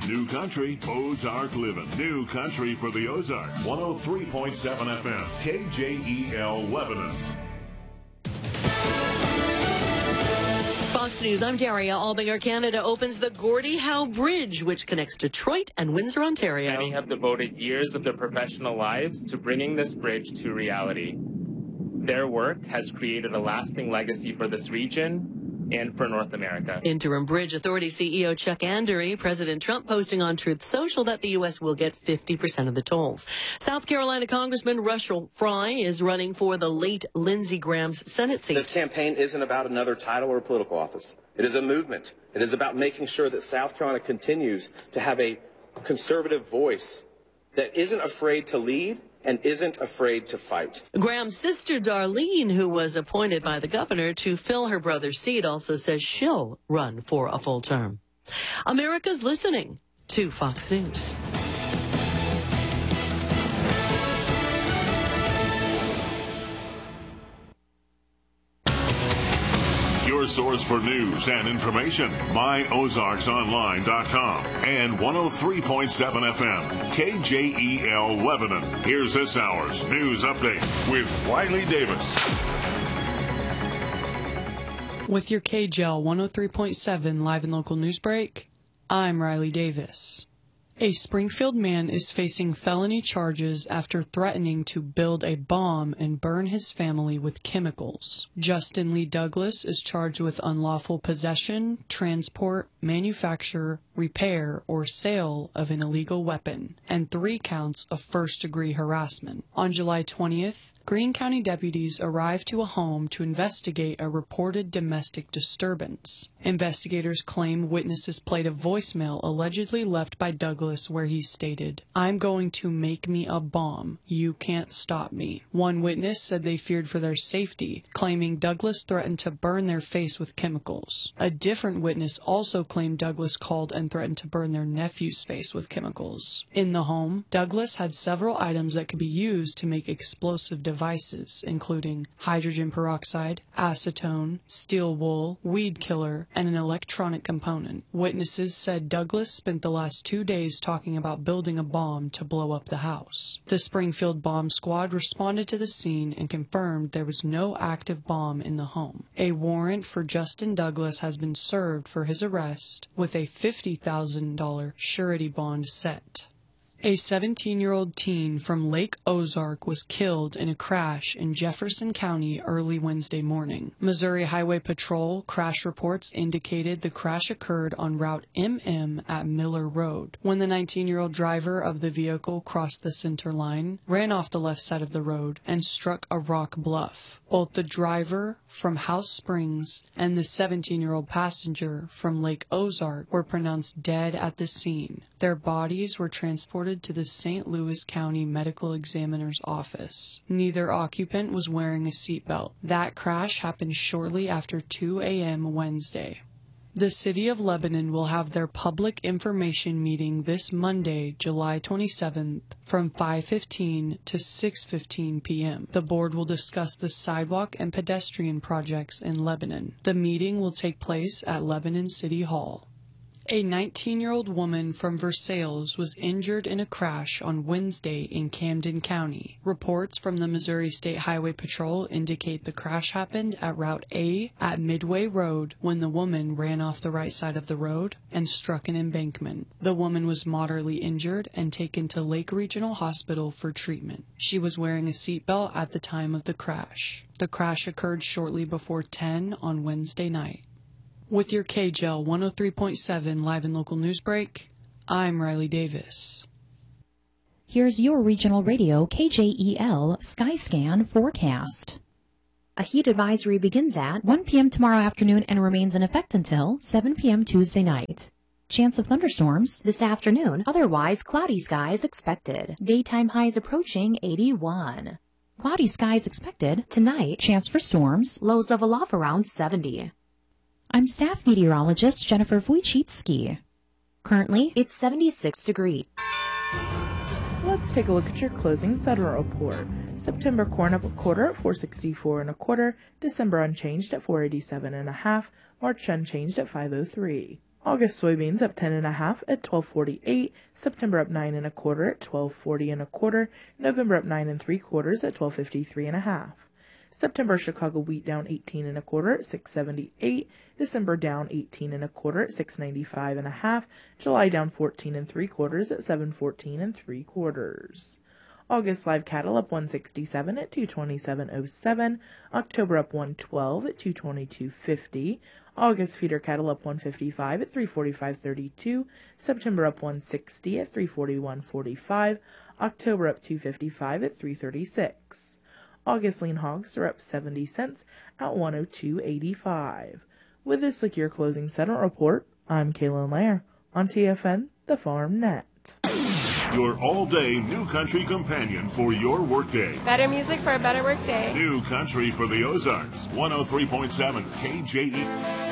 New Country, Ozark Living. New Country for the Ozarks. 103.7 FM, KJEL Lebanon. Fox News, I'm Daria Albinger. Canada opens the Gordie Howe Bridge, which connects Detroit and Windsor, Ontario. Many have devoted years of their professional lives to bringing this bridge to reality. Their work has created a lasting legacy for this region and for North America. Interim Bridge Authority CEO Chuck Andery, President Trump posting on Truth Social that the U.S. will get 50% of the tolls. South Carolina Congressman Russell Fry is running for the late Lindsey Graham's Senate seat. This campaign isn't about another title or political office. It is a movement. It is about making sure that South Carolina continues to have a conservative voice that isn't afraid to lead and isn't afraid to fight. Graham's sister, Darlene, who was appointed by the governor to fill her brother's seat, also says she'll run for a full term. America's listening to Fox News. Your source for news and information, myozarksonline.com and 103.7 FM, KJEL Lebanon. Here's this hour's news update with Riley Davis. With your KJEL 103.7 live and local news break, I'm Riley Davis. A Springfield man is facing felony charges after threatening to build a bomb and burn his family with chemicals. Justin Lee Douglas is charged with unlawful possession, transport, manufacture, repair, or sale of an illegal weapon, and 3 counts of first-degree harassment. On July 20th, Greene County deputies arrived to a home to investigate a reported domestic disturbance. Investigators claim witnesses played a voicemail allegedly left by Douglas where he stated, "I'm going to make me a bomb. You can't stop me." One witness said they feared for their safety, claiming Douglas threatened to burn their face with chemicals. A different witness also claimed Douglas called and threatened to burn their nephew's face with chemicals. In the home, Douglas had several items that could be used to make explosive devices, including hydrogen peroxide, acetone, steel wool, weed killer, and an electronic component. Witnesses said Douglas spent the last 2 days talking about building a bomb to blow up the house. The Springfield Bomb Squad responded to the scene and confirmed there was no active bomb in the home. A warrant for Justin Douglas has been served for his arrest with a $50,000 surety bond set. A 17-year-old teen from Lake Ozark was killed in a crash in Jefferson County early Wednesday morning. Missouri Highway Patrol crash reports indicated the crash occurred on Route MM at Miller Road. When the 19-year-old driver of the vehicle crossed the center line, ran off the left side of the road, and struck a rock bluff. Both the driver from House Springs and the 17-year-old passenger from Lake Ozark were pronounced dead at the scene. Their bodies were transported to the St. Louis County Medical Examiner's office. Neither occupant was wearing a seatbelt. That crash happened shortly after 2 a.m. Wednesday. The City of Lebanon will have their public information meeting this Monday, July 27th, from 5:15 to 6:15 p.m. The board will discuss the sidewalk and pedestrian projects in Lebanon. The meeting will take place at Lebanon City Hall. A 19-year-old woman from Versailles was injured in a crash on Wednesday in Camden County. Reports from the Missouri State Highway Patrol indicate the crash happened at Route A at Midway Road when the woman ran off the right side of the road and struck an embankment. The woman was moderately injured and taken to Lake Regional Hospital for treatment. She was wearing a seatbelt at the time of the crash. The crash occurred shortly before 10 on Wednesday night. With your KJEL 103.7 live and local news break, I'm Riley Davis. Here's your regional radio KJEL Skyscan forecast. A heat advisory begins at 1 p.m. tomorrow afternoon and remains in effect until 7 p.m. Tuesday night. Chance of thunderstorms this afternoon, otherwise cloudy skies expected. Daytime highs approaching 81. Cloudy skies expected tonight, chance for storms, lows of a low around 70. I'm staff meteorologist Jennifer Wojcicki. Currently, it's 76 degrees. Let's take a look at your closing Federal report. September corn up a quarter at 464 and a quarter. December unchanged at 487 and a half. March unchanged at 503. August soybeans up 10.5 at $12.48. September up 9 1/4 at $12.40 1/4. November up 9 3/4 at $12.53 1/2. September Chicago wheat down 18 1/4 at $6.78. December down 18 1/4 at $6.95 1/2. July down 14 3/4 at $7.14 3/4. August live cattle up 167 at $227.07. October up 112 at $222.50. August feeder cattle up 155 at $345.32. September up 160 at $341.45. October up 255 at $336. August lean hogs are up 70 cents at $102.85. With this Look Your Closing Settlement Report, I'm Kaylin Lair on TFN, the Farm Net. Your all-day New Country companion for your workday. Better music for a better workday. New Country for the Ozarks, 103.7 KJE.